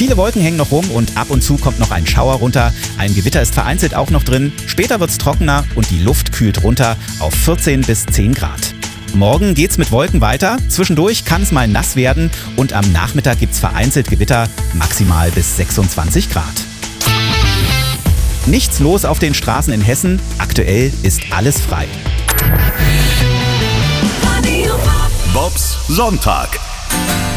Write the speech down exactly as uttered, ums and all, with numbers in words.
Viele Wolken hängen noch rum und ab und zu kommt noch ein Schauer runter. Ein Gewitter ist vereinzelt auch noch drin. Später wird's trockener und die Luft kühlt runter auf vierzehn bis zehn Grad. Morgen geht's mit Wolken weiter. Zwischendurch kann es mal nass werden und am Nachmittag gibt's vereinzelt Gewitter, maximal bis sechsundzwanzig Grad. Nichts los auf den Straßen in Hessen. Aktuell ist alles frei. Bobs Sonntag.